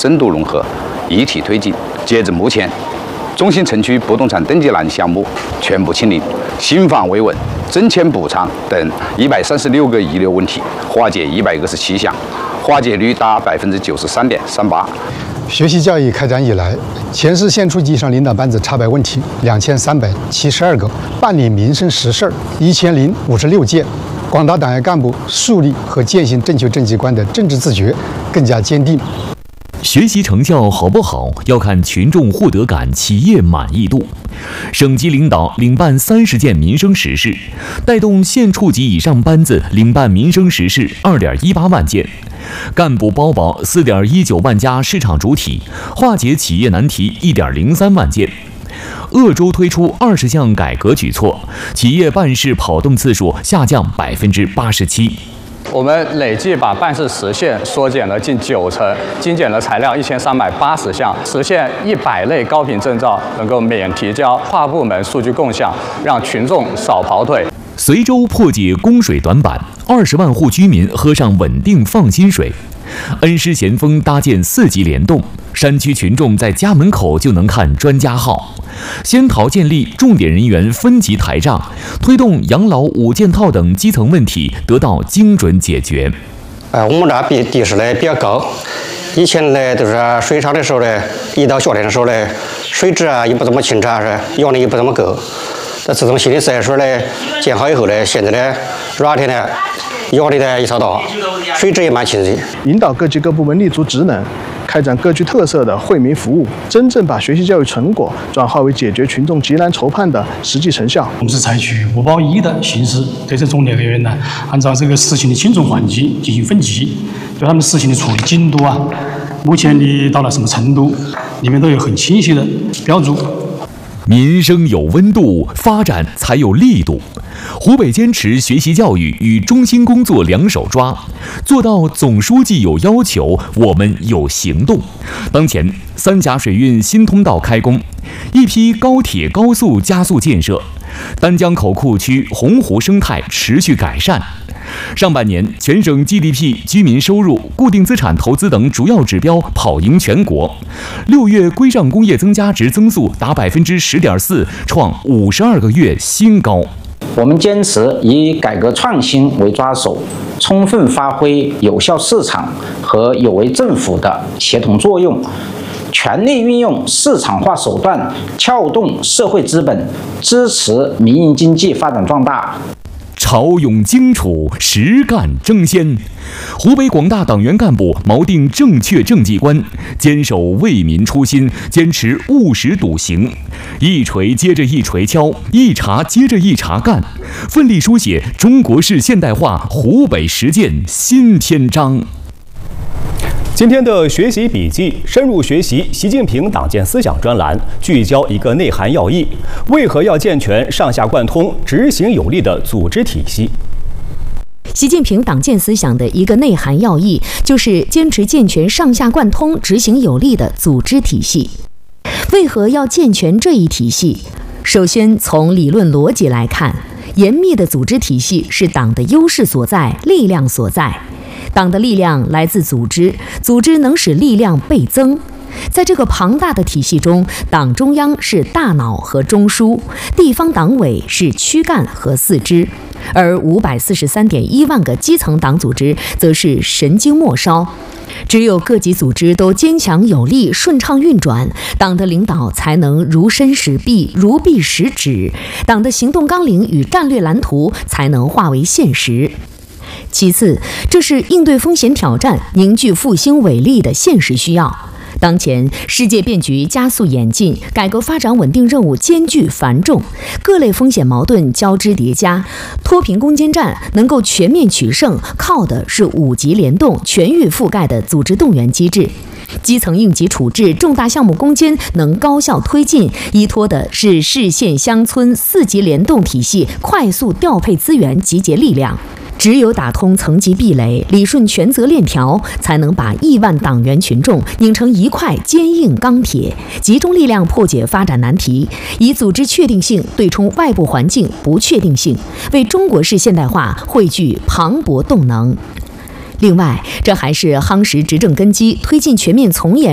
深度融合，一体推进。截至目前，中心城区不动产登记难项目全部清零，新房维稳、增迁补偿等136个遗留问题化解127项，化解率达93.38%。 学习教育开展以来，全市县处级以上领导班子查办问题2372个，办理民生实事1056件。广大党员干部树立和践行正确政绩观的政治自觉更加坚定。 学习成效好不好，要看群众获得感、企业满意度。省级领导领办30件民生实事，带动县处级以上班子领办民生实事2.18万件，干部包保4.19万家市场主体，化解企业难题1.03万件。鄂州推出20项改革举措，企业办事跑动次数下降87%。 我们累计把办事时限缩减了近90%，精简了材料1380项，实现100类高频证照能够免提交，跨部门数据共享，让群众少跑腿。 随州破解供水短板，20万户居民喝上稳定放心水。恩施咸丰搭建4级联动，山区群众在家门口就能看专家号。仙桃建立重点人员分级台账，推动养老5件套等基层问题得到精准解决。 我们这地势呢比较高，以前呢都是水上的时候呢，一到夏天的时候呢，水质啊也不怎么清澈，养的也不怎么够。那自从新的自来水呢建好以后呢，现在呢热天呢养的呢也稍大，水质也蛮清澈。 引导各级各部门立足职能，开展各具特色的惠民服务，真正把学习教育成果转化为解决群众急难愁盼的实际成效。 我们是采取5保1的形式，对这重点人员呢，按照这个事情的轻重缓急进行分级，对他们事情的处理进度啊，目前的到了什么程度，里面都有很清晰的标注。 民生有温度，发展才有力度。湖北坚持学习教育与中心工作两手抓，做到总书记有要求，我们有行动。当前三峡水运新通道开工，一批高铁高速加速建设，丹江口库区洪湖生态持续改善。上半年，全省 GDP、居民收入、固定资产投资等主要指标跑赢全国。6月规上工业增加值增速达10.4%，创52个月新高。 我们坚持以改革创新为抓手，充分发挥有效市场和有为政府的协同作用，全力运用市场化手段，撬动社会资本，支持民营经济发展壮大。 潮涌荆楚，实干争先。湖北广大党员干部锚定正确政绩观，坚守为民初心，坚持务实笃行，一锤接着一锤敲，一茬接着一茬干，奋力书写中国式现代化湖北实践新篇章。 今天的学习笔记深入学习习近平党建思想专栏，聚焦一个内涵要义：为何要健全上下贯通、执行有力的组织体系？ 习近平党建思想的一个内涵要义，就是坚持健全上下贯通、执行有力的组织体系。为何要健全这一体系？首先，从理论逻辑来看，严密的组织体系是党的优势所在、力量所在。党的力量来自组织，组织能使力量倍增。在这个庞大的体系中，党中央是大脑和中枢，地方党委是躯干和四肢，而543.1万个基层党组织则是神经末梢。只有各级组织都坚强有力、顺畅运转，党的领导才能如身使臂、如臂使指，党的行动纲领与战略蓝图才能化为现实。其次，这是应对风险挑战、凝聚复兴伟力的现实需要。当前世界变局加速演进，改革发展稳定任务艰巨繁重，各类风险矛盾交织叠加，脱贫攻坚战能够全面取胜，靠的是5级联动、全域覆盖的组织动员机制。基层应急处置、重大项目攻坚能高效推进，依托的是市县乡村4级联动体系，快速调配资源、集结力量。只有打通层级壁垒，理顺权责链条，才能把亿万党员群众拧成一块坚硬钢铁，集中力量破解发展难题，以组织确定性对冲外部环境不确定性，为中国式现代化汇聚磅礴动能。另外，这还是夯实执政根基、推进全面从严